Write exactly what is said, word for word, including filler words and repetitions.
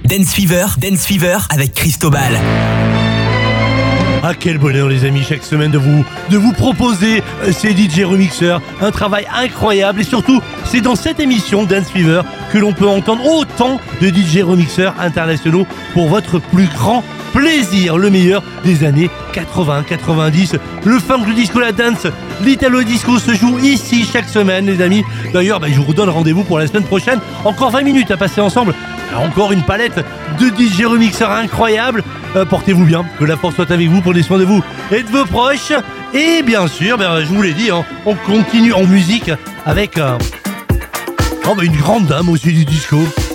Dance Fever, Dance Fever avec Cristobal. Ah, quel bonheur les amis, chaque semaine de vous de vous proposer euh, ces D J remixeurs, un travail incroyable et surtout c'est dans cette émission Dance Fever que l'on peut entendre autant de D J remixeurs internationaux pour votre plus grand plaisir, le meilleur des années quatre-vingts quatre-vingt-dix, le funk, le disco, la dance, l'italo disco se joue ici chaque semaine les amis. D'ailleurs bah, je vous donne rendez-vous pour la semaine prochaine, encore vingt minutes à passer ensemble, encore une palette de D J remixeurs incroyables. Euh, portez-vous bien, que la force soit avec vous, prenez soin de vous et de vos proches. Et bien sûr, ben, je vous l'ai dit, hein, on continue en musique avec euh, oh, ben, une grande dame aussi du disco.